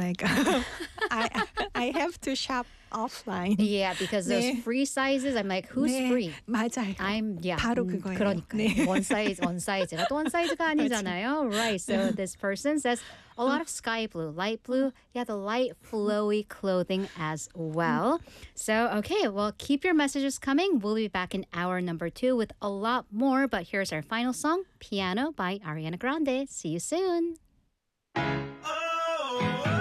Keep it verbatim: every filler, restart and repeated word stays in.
like I I have to shop offline. Yeah, because those 네. free sizes, I'm like, who's 네, free? 맞아요. I'm yeah. 바로 음, 그거예요. 그러니까요. 네. 원 사이즈, 원 사이즈가 또 원 사이즈가 아니잖아요. Right. So this person says a lot of sky blue, light blue. Yeah, the light flowy clothing as well. So okay, well, keep your messages coming. We'll be back in hour number two with a lot more. But here's our final song, Piano by Ariana Grande. See you soon. Oh,